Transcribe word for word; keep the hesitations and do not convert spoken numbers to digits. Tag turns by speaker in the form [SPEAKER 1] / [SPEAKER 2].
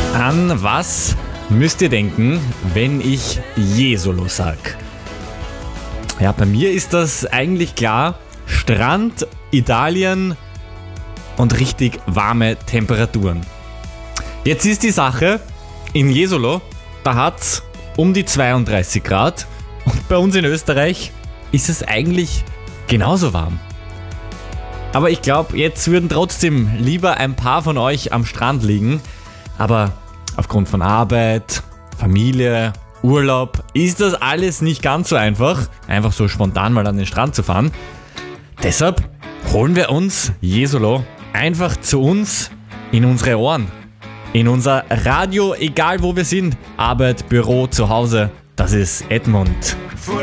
[SPEAKER 1] An was müsst ihr denken, wenn ich Jesolo sag? Ja, bei mir ist das eigentlich klar. Strand, Italien und richtig warme Temperaturen. Jetzt ist die Sache, in Jesolo, da hat's um die zweiunddreißig Grad und bei uns in Österreich ist es eigentlich genauso warm. Aber ich glaube, jetzt würden trotzdem lieber ein paar von euch am Strand liegen. Aber aufgrund von Arbeit, Familie, Urlaub ist das alles nicht ganz so einfach, einfach so spontan mal an den Strand zu fahren. Deshalb holen wir uns Jesolo einfach zu uns in unsere Ohren. In unser Radio, egal wo wir sind, Arbeit, Büro, zu Hause. Das ist Edmund.